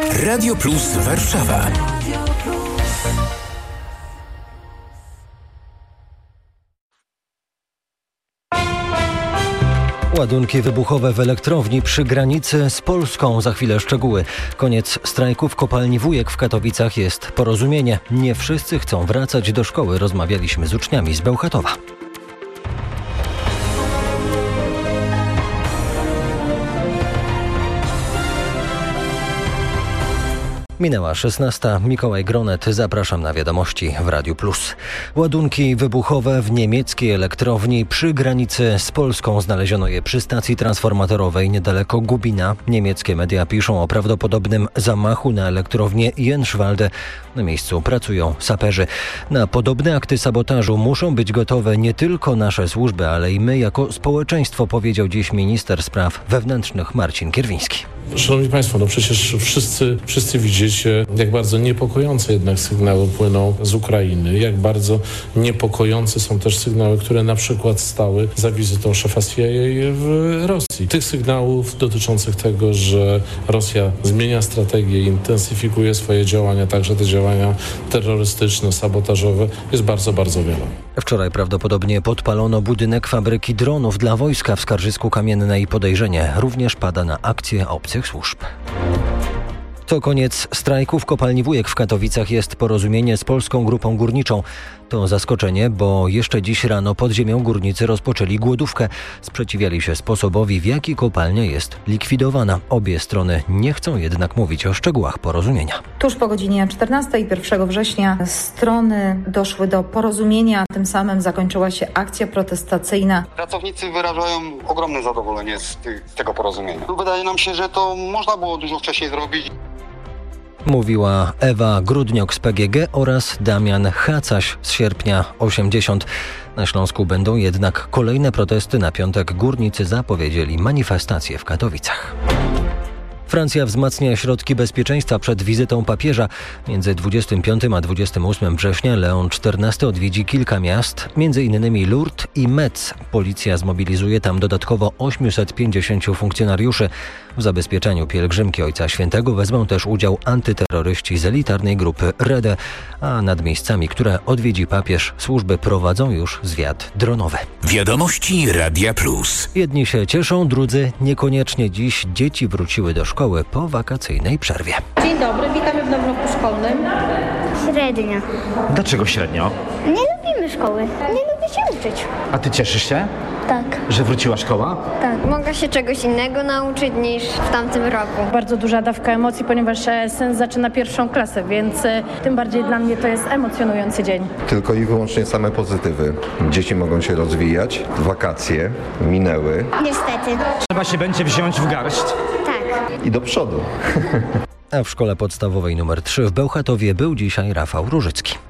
Radio Plus Warszawa. Ładunki wybuchowe w elektrowni przy granicy z Polską. Za chwilę szczegóły. Koniec strajku w kopalni Wujek w Katowicach. Jest porozumienie. Nie wszyscy chcą wracać do szkoły. Rozmawialiśmy z uczniami z Bełchatowa. Minęła 16. Mikołaj Gronet. Zapraszam na wiadomości w Radiu Plus. Ładunki wybuchowe w niemieckiej elektrowni przy granicy z Polską. Znaleziono je przy stacji transformatorowej niedaleko Gubina. Niemieckie media piszą o prawdopodobnym zamachu na elektrownię Jenschwalde. Na miejscu pracują saperzy. Na podobne akty sabotażu muszą być gotowe nie tylko nasze służby, ale i my jako społeczeństwo, powiedział dziś minister spraw wewnętrznych Marcin Kierwiński. Szanowni Państwo, przecież wszyscy widzicie, jak bardzo niepokojące jednak sygnały płyną z Ukrainy, jak bardzo niepokojące są też sygnały, które na przykład stały za wizytą szefa CIA w Rosji. Tych sygnałów dotyczących tego, że Rosja zmienia strategię, intensyfikuje swoje działania, także te działania terrorystyczne, sabotażowe, jest bardzo, bardzo wiele. Wczoraj prawdopodobnie podpalono budynek fabryki dronów dla wojska w Skarżysku-Kamiennej. Podejrzenie również pada na akcję obcych służb. To koniec strajku w kopalni Wujek w Katowicach. Jest porozumienie z Polską Grupą Górniczą. To zaskoczenie, bo jeszcze dziś rano pod ziemią górnicy rozpoczęli głodówkę. Sprzeciwiali się sposobowi, w jaki kopalnia jest likwidowana. Obie strony nie chcą jednak mówić o szczegółach porozumienia. Tuż po godzinie 14 1 września strony doszły do porozumienia. Tym samym zakończyła się akcja protestacyjna. Pracownicy wyrażają ogromne zadowolenie z tego porozumienia. Wydaje nam się, że to można było dużo wcześniej zrobić. Mówiła Ewa Grudniok z PGG oraz Damian Hacaś z Sierpnia 80. Na Śląsku będą jednak kolejne protesty. Na piątek górnicy zapowiedzieli manifestację w Katowicach. Francja wzmacnia środki bezpieczeństwa przed wizytą papieża. Między 25 a 28 września Leon XIV odwiedzi kilka miast, m.in. Lourdes i Metz. Policja zmobilizuje tam dodatkowo 850 funkcjonariuszy. W zabezpieczeniu pielgrzymki Ojca Świętego wezmą też udział antyterroryści z elitarnej grupy REDE, a nad miejscami, które odwiedzi papież, służby prowadzą już zwiat dronowy. Wiadomości Radia Plus. Jedni się cieszą, drudzy niekoniecznie. Dziś dzieci wróciły do szkoły po wakacyjnej przerwie. Dzień dobry, witamy w nowym roku szkolnym. Średnio. Dlaczego średnio? Nie lubimy szkoły. Nie lubię się uczyć. A ty cieszysz się, Tak. że wróciła szkoła? Tak. Mogę się czegoś innego nauczyć niż w tamtym roku. Bardzo duża dawka emocji, ponieważ syn zaczyna 1. klasę, więc tym bardziej dla mnie to jest emocjonujący dzień. Tylko i wyłącznie same pozytywy. Dzieci mogą się rozwijać, wakacje minęły. Niestety. Trzeba się będzie wziąć w garść. Tak. I do przodu. A w szkole podstawowej nr 3 w Bełchatowie był dzisiaj Rafał Różycki.